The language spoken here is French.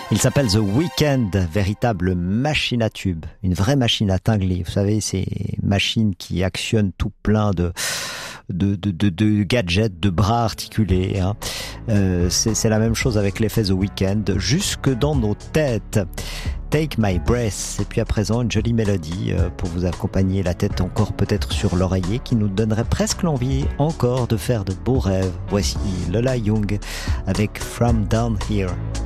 Il s'appelle The Weeknd, véritable machine à tube, une vraie machine à tingler. Vous savez, ces machines qui actionnent tout plein de gadgets, de bras articulés. Hein. C'est la même chose avec l'effet The Weeknd, jusque dans nos têtes. Take My Breath, et puis à présent une jolie mélodie pour vous accompagner, la tête encore peut-être sur l'oreiller, qui nous donnerait presque l'envie encore de faire de beaux rêves. Voici Lola Young avec From Down Here.